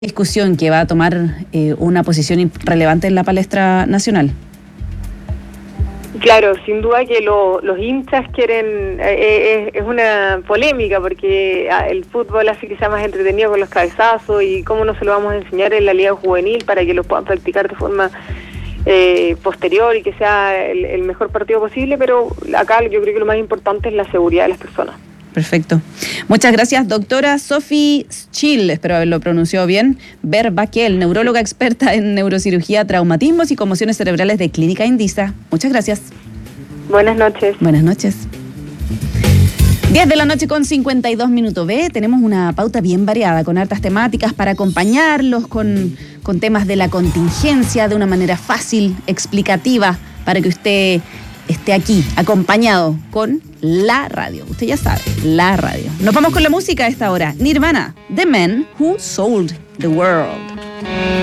Discusión que va a tomar una posición relevante en la palestra nacional. Claro, sin duda que los hinchas quieren, es una polémica porque el fútbol hace que sea más entretenido con los cabezazos y cómo no se lo vamos a enseñar en la liga juvenil para que lo puedan practicar de forma posterior y que sea el mejor partido posible, pero acá yo creo que lo más importante es la seguridad de las personas. Perfecto. Muchas gracias, doctora Sophie Schill, espero haberlo pronunciado bien, Verbaquel, neuróloga experta en neurocirugía, traumatismos y conmociones cerebrales de Clínica Indisa. Muchas gracias. Buenas noches. Buenas noches. 10 de la noche con 52 minutos. Tenemos una pauta bien variada, con hartas temáticas para acompañarlos, con temas de la contingencia, de una manera fácil, explicativa, para que usted esté aquí, acompañado con la radio. Usted ya sabe, la radio. Nos vamos con la música a esta hora. Nirvana, The Man Who Sold the World.